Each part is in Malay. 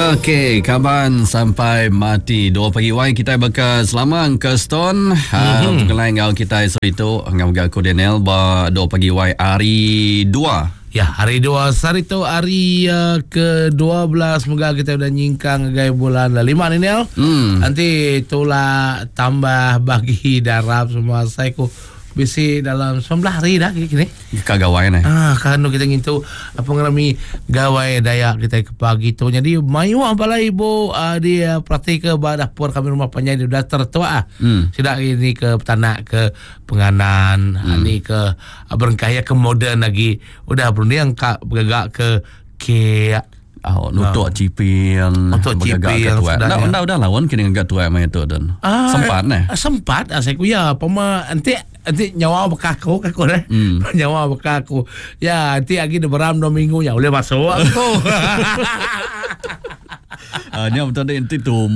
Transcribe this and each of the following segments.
Okey, kaban sampai mati 2 pagi wai kita bakal selamang ke Stone. Pengelai ngau kita itu ngau aku Daniel ba 2 pagi wai hari 2. Ya, hari 2 hari tu hari ke-12 moga kita udah nyingkang gai bulan 5 ni Nel. Nanti itulah tambah bagi darab semua saya ku bisi dalam 19 hari dah kini. Kagawai ni. Kan kita ngintu pengalami gawai Dayak kita ke pagi tu. Jadi mayu balai ibu dia praktik ke dapur kami rumah panjang dia dah tertua. Sidak ini ke petanak ke penganan, ni ke berengkaya ke modern lagi. Udah berunding kak bergagak ke nutuk cipi yang bergagak ke tua. Dah lawan kini agak tua mai tu dan. Sempat ni. Sempat saya ku ya pema nanti nyawa bekaku dah. Nyawa bekaku. Ya, nanti lagi dah beram 2 minggu ya boleh masuk aku. Nya betul nanti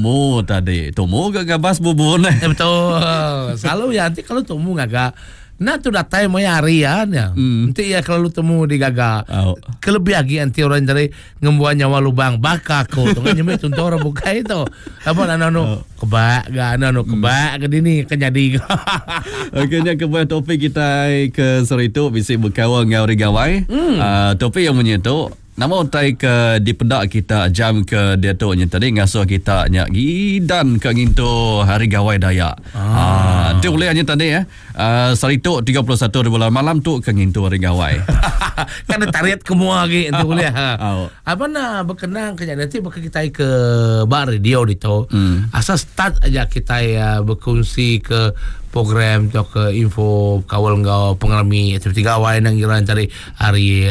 tumu gak bas bubun ni. Betul. Selalu ya nanti kalau tumu agak tu datai mau harian ya. Nanti ya kalau temu di gagak. Kelebih lagi nanti orang dari ngembuan nyawa lubang bakaku. Tu kan nyemit untuk orang buka itu. Apa kebak gak kebak ke dini kan jadi. Okey, nya kebuat topik kita ke sore itu bisi berkawan ngau rigawai. Topik yang menyentuh nama utai ke di pedak kita jam ke dia tu nya tadi ngasuh kita nya gidan ke ngintu hari gawai Dayak. Nanti boleh hanya tadi ya. Sari tu 31 bulan malam tu ke ngintu hari gawai. Kan ada tariat kemua lagi nanti boleh. Apa nak berkenang ke nanti bakal kita ke bar radio di tu. Asal start aja kita berkongsi ke program tu ke info kawal ngau pengalami aktiviti gawai nang giran cari hari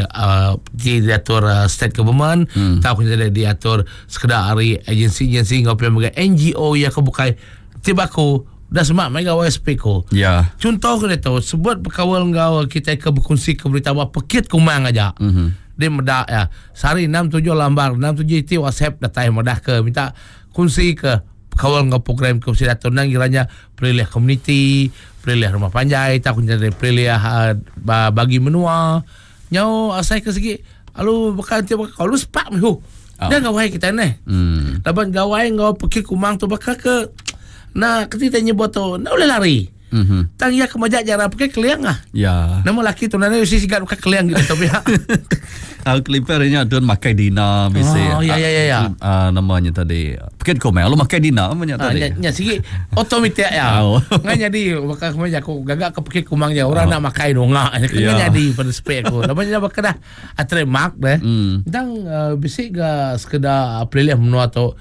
diatur state government tahu kita diatur sekedar hari agensi ngau pihak NGO yang kebukai tiba ku dah semak mai gawai SP ko. Ya. Contoh ke tu sebut kawal ngau kita ke berkongsi ke berita pekit kumang aja. Dia medak ya. Sehari 67 lambar 67 itu WhatsApp datai medah ke minta kongsi ke kawal ngau program ke sidatur nang kiranya pelilih komuniti, pelilih rumah panjai, tak kunjung pelilih bagi menua. Nyau asai ke segi, alu bakal kalau sepak mihu. Dah gawai kita ni. Laban gawai ngau pergi kumang tu bakal ke na ketika nyebut tu, na boleh lari. Tang ya kemajak jarak pakai keliang Ya. Nama laki tu nana usi sigat pakai keliang gitu tapi ya. Klipernya tuan makai dina mesti. Ya. Namanya tadi. Pikir kau lu makai dina namanya tadi. Ya sigi otomatis ya. Ngan jadi bakal kemajak aku gagak kepikir kumangnya orang nak makai donga. Kan jadi pada spek aku. Namanya bakal dah atre mak deh. Tang bisik ga sekedar pelilih menua tu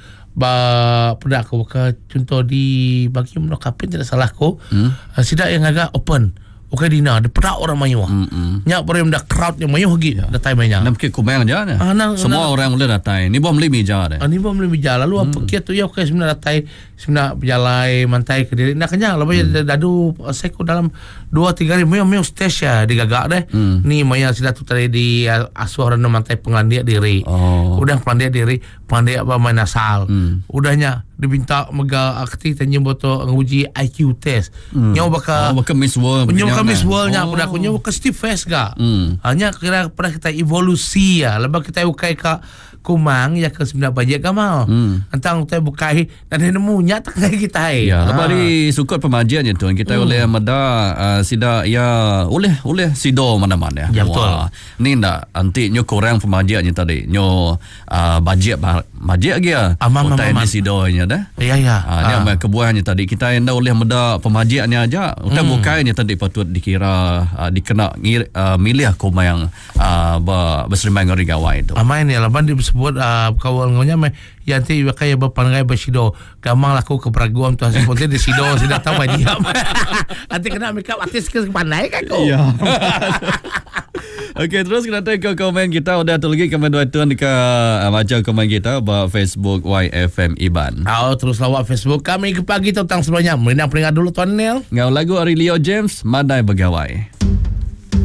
pada aku contoh di bagi menokapin tidak salah aku sidak yang agak open dina ada pedak orang mayuh nyak boleh dah crowd yang mayuh lagi datai banyak nak pergi kumang aja ni semua orang boleh datai ni bom limi je ni bom limi je lalu apa tu ya sebenarnya datai sebenarnya berjalai mantai ke diri nak kenyang lepas dadu saya dalam 2-3 hari mayuh stage ya digagak deh ni mayuh sidak tu tadi di asuh orang mantai pengandia diri udah pengandia diri pandai apa main asal udahnya diminta mega aktif tanya boto nguji IQ test nyau bakal Miss World Miss World nya pada aku nyau ke Steve Face ga hanya kira pada kita evolusi ya lepas kita ukai ka kumang ya ke sebenarnya banyak gamal tentang kita bukai dan nemu nya tak kita ya lepas di sukut pemajian tu kita oleh meda sida ya oleh sido mana-mana ya betul ni ndak anti nyo kurang pemajiannya tadi nyo bajet dia utai di sido nya dah ya ni amai kebuahnya tadi kita enda oleh meda pemajiannya aja utai bukainya tadi patut dikira dikena milih kumang yang berserimai ngari gawai itu amai ni laban disebut kawal ngonya ya nanti kaya berpangai bersido gamang laku keperaguan tu hasil konten di sido sudah tahu dia nanti kena make up artis ke pandai kan kau ya. Okey, terus kita tengok komen kita udah tu lagi komen dua tuan dekat baca komen kita di Facebook YFM Iban. Terus lawak Facebook kami ke pagi tentang sebenarnya. Merinang peringkat dulu tuan Nel. Ngau lagu Aurelio James Madai Begawai.